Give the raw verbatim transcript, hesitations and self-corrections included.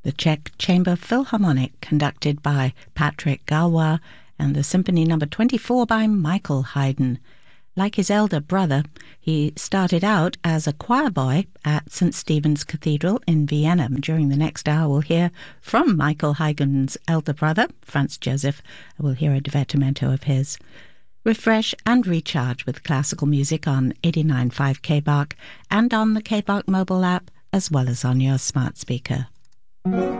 the Czech Chamber Philharmonic, conducted by Patrick Galois, and the Symphony Number twenty-four by Michael Haydn. Like his elder brother, he started out as a choir boy at Saint Stephen's Cathedral in Vienna. During the next hour, we'll hear from Michael Haydn's elder brother, Franz Joseph. We'll hear a divertimento of his. Refresh and recharge with classical music on eighty-nine point five K B A R C and on the K B A R C mobile app, as well as on your smart speaker.